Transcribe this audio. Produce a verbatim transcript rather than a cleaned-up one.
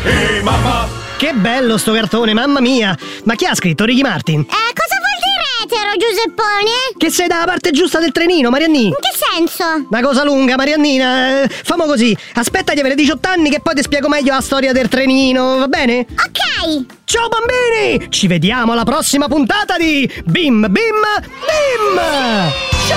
Ehi mamma! Che bello sto cartone, mamma mia! Ma chi ha scritto? Ricky Martin? Eh, cosa vuol dire etero, Giuseppone? Che sei dalla parte giusta del trenino, Marianni! In che senso? Una cosa lunga, Mariannina. Eh, famo così. Aspetta di avere diciotto anni che poi ti spiego meglio la storia del trenino, va bene? Ok! Ciao bambini! Ci vediamo alla prossima puntata di Bim Bim Bim!